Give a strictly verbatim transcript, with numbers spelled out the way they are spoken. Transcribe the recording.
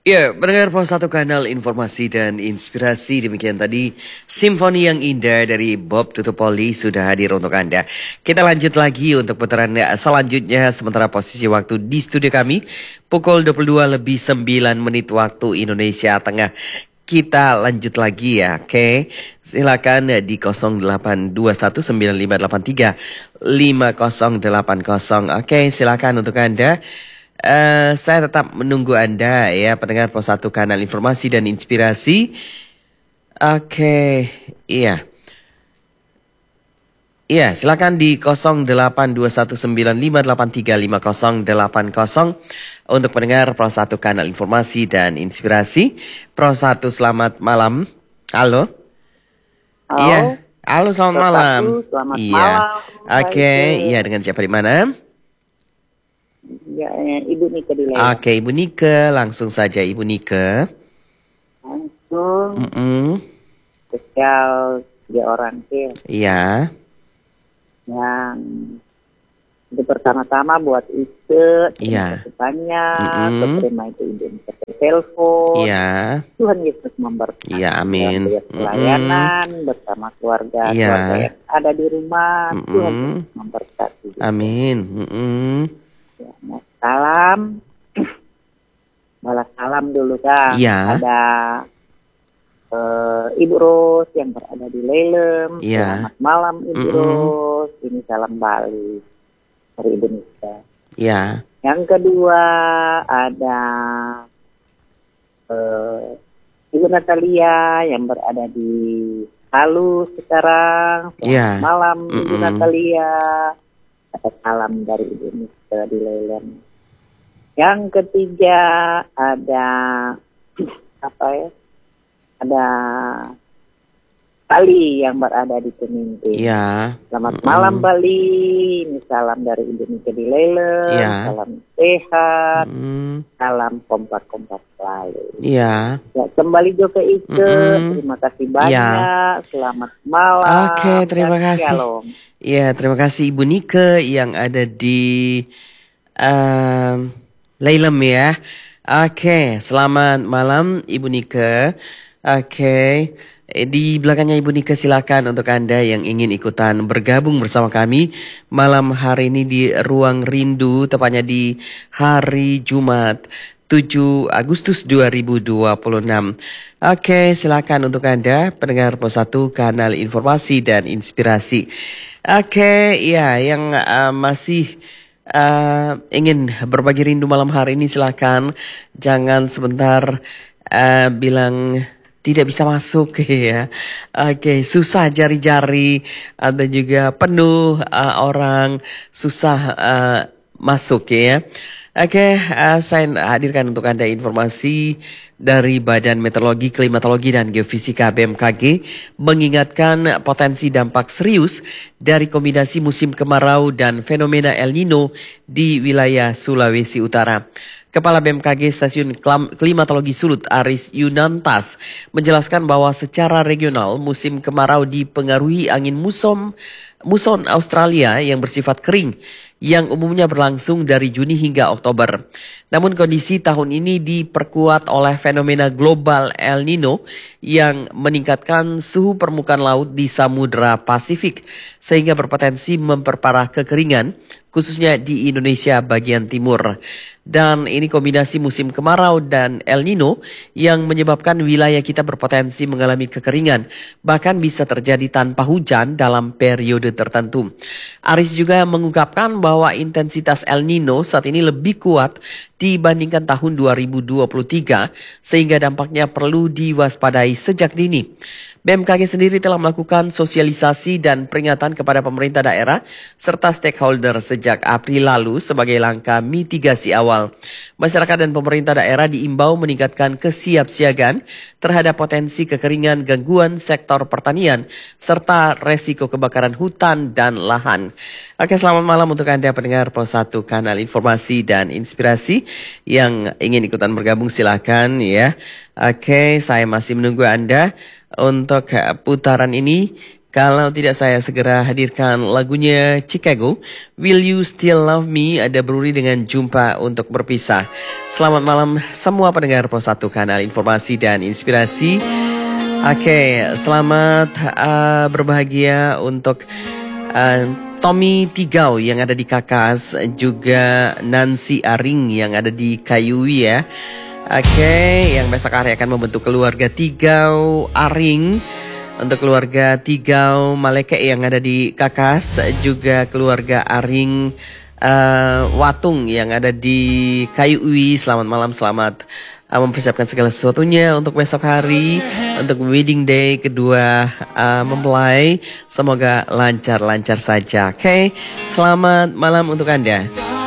Ya, pendengar pos satu kanal informasi dan inspirasi. Demikian tadi Simfoni yang indah dari Bob Tutupoli sudah hadir untuk Anda. Kita lanjut lagi untuk putaran selanjutnya. Sementara posisi waktu di studio kami pukul dua puluh dua lebih sembilan menit waktu Indonesia Tengah. Kita lanjut lagi ya, oke? Silakan di nol delapan dua satu sembilan lima delapan tiga lima nol delapan nol. Oke, silakan untuk Anda. Eh, saya tetap menunggu Anda ya, pendengar pos satu kanal informasi dan inspirasi. Oke, iya. Iya, silakan di nol delapan dua satu sembilan lima delapan tiga lima nol delapan nol untuk pendengar Pro satu kanal informasi dan inspirasi. Pro satu selamat malam. Halo. Iya. Halo. Halo, selamat Pro malam. satu, selamat Iya. malam. Oke, iya, dengan siapa di mana? Ya, Ibu Nika di Lea. Oke, Ibu Nike, langsung saja Ibu Nike. Langsung Mm-mm. spesial tiga orang sih Iya. yang itu pertama-tama buat Ike, Iya. terima kasih banyak, Mm-mm. keterima itu Ibu Nika telepon. Iya. Tuhan Yesus memberkati. Iya, amin. Dalam pelayanan bersama keluarga, Iya. keluarga yang ada di rumah. Mm-mm. Tuhan Yesus memberkati. Amin. Mm-mm. Ya, mau salam, balas salam dulu kan. Iya. Ada eh, Ibu Ros yang berada di Lelem. Iya. Selamat malam Ibu Mm-mm. Ros. Ini salam Bali dari Indonesia. Iya. Yang kedua ada eh, Ibu Natalia yang berada di Palu sekarang. Selamat Iya. malam Ibu Mm-mm. Natalia. Ada salam dari Indonesia di Lelem. Yang ketiga ada apa ya? Ada Bali yang berada di Pemimpin. Iya. Selamat Mm-mm. malam Bali. Ini salam dari Indonesia di Lelem. Iya. Salam sehat. Mm-mm. Salam kompak-kompak selalu. Iya. Ya, kembali juga Ike. Mm-mm. Terima kasih banyak. Selamat malam. Oke, terima dan kasih. shalom. Iya, terima kasih Ibu Nike yang ada di um, Lelem ya. Oke, selamat malam Ibu Nike. Oke, eh, di belakangnya Ibu Nike silakan untuk Anda yang ingin ikutan bergabung bersama kami malam hari ini di Ruang Rindu, tepatnya di hari Jumat tujuh Agustus dua ribu dua puluh enam. Oke, silakan untuk Anda pendengar Pos satu kanal informasi dan inspirasi. Oke, ya yang uh, masih uh, ingin berbagi rindu malam hari ini silakan jangan sebentar uh, bilang tidak bisa masuk ya. Oke, susah jari-jari atau juga penuh uh, orang susah uh, masuk ya. Oke, uh, saya hadirkan untuk Anda informasi dari Badan Meteorologi, Klimatologi, dan Geofisika B M K G mengingatkan potensi dampak serius dari kombinasi musim kemarau dan fenomena El Nino di wilayah Sulawesi Utara. Kepala B M K G Stasiun Klimatologi Sulut Aris Yunantas menjelaskan bahwa secara regional musim kemarau dipengaruhi angin muson muson Australia yang bersifat kering yang umumnya berlangsung dari Juni hingga Oktober. Namun kondisi tahun ini diperkuat oleh fenomena global El Nino yang meningkatkan suhu permukaan laut di Samudra Pasifik sehingga berpotensi memperparah kekeringan khususnya di Indonesia bagian timur. Dan ini kombinasi musim kemarau dan El Nino yang menyebabkan wilayah kita berpotensi mengalami kekeringan, bahkan bisa terjadi tanpa hujan dalam periode tertentu. Aris juga mengungkapkan bahwa intensitas El Nino saat ini lebih kuat dibandingkan tahun dua ribu dua puluh tiga, sehingga dampaknya perlu diwaspadai sejak dini. B M K G sendiri telah melakukan sosialisasi dan peringatan kepada pemerintah daerah serta stakeholder sejak April lalu sebagai langkah mitigasi awal. Masyarakat dan pemerintah daerah diimbau meningkatkan kesiapsiagaan terhadap potensi kekeringan, gangguan sektor pertanian, serta resiko kebakaran hutan dan lahan. Oke, selamat malam untuk Anda pendengar Pos satu kanal informasi dan inspirasi yang ingin ikutan bergabung silakan ya. Oke, saya masih menunggu Anda untuk putaran ini Kalau tidak saya segera hadirkan lagunya Chicago, Will You Still Love Me, ada Bruri dengan Jumpa untuk Berpisah. Selamat malam semua pendengar Pos satu Kanal Informasi dan Inspirasi. Oke, selamat uh, berbahagia untuk uh, Tommy Tigau yang ada di Kakas, juga Nancy Aring yang ada di Kayui ya. Oke, yang besok hari akan membentuk keluarga Tigau Aring. Untuk keluarga Tigau Maleke yang ada di Kakas, juga keluarga Aring uh, Watung yang ada di Kayui. Selamat malam, selamat uh, mempersiapkan segala sesuatunya untuk besok hari, untuk wedding day kedua uh, mempelai. Semoga lancar-lancar saja. Oke, okay? Selamat malam untuk Anda.